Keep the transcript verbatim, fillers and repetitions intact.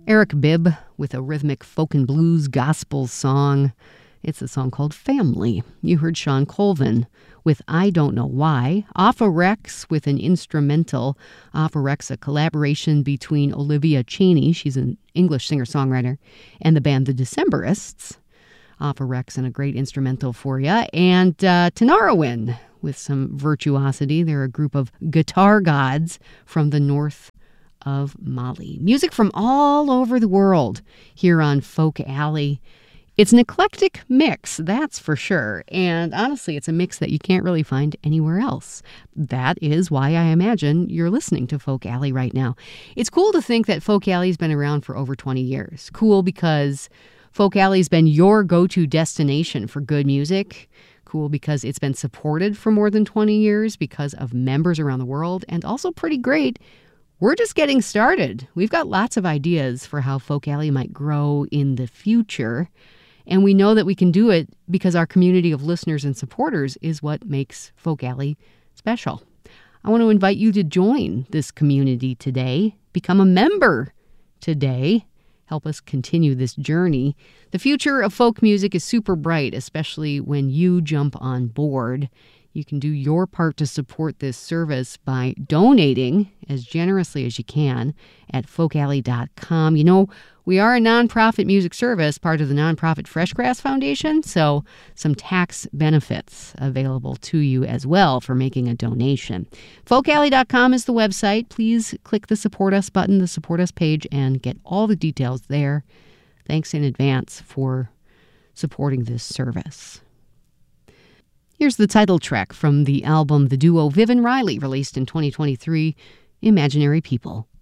Eric Bibb with a rhythmic folk and blues gospel song. It's a song called Family. You heard Shawn Colvin with I Don't Know Why. Alpha Rex with an instrumental. Alpha Rex, a collaboration between Olivia Cheney, she's an English singer-songwriter, and the band The Decemberists. Alpha Rex and a great instrumental for you. And uh, Tinariwen with some virtuosity. They're a group of guitar gods from the north of Mali. Music from all over the world here on Folk Alley. It's an eclectic mix, that's for sure. And honestly, it's a mix that you can't really find anywhere else. That is why I imagine you're listening to Folk Alley right now. It's cool to think that Folk Alley's been around for over twenty years. Cool because Folk Alley's been your go-to destination for good music. Cool because it's been supported for more than twenty years because of members around the world. And also pretty great, we're just getting started. We've got lots of ideas for how Folk Alley might grow in the future. And we know that we can do it because our community of listeners and supporters is what makes Folk Alley special. I want to invite you to join this community today. Become a member today. Help us continue this journey. The future of folk music is super bright, especially when you jump on board. You can do your part to support this service by donating as generously as you can at folk alley dot com. You know, we are a nonprofit music service, part of the nonprofit Freshgrass Foundation, so some tax benefits available to you as well for making a donation. folk alley dot com is the website. Please click the Support Us button, the Support Us page, and get all the details there. Thanks in advance for supporting this service. Here's the title track from the album the duo Viv and Riley released in twenty twenty-three, Imaginary People.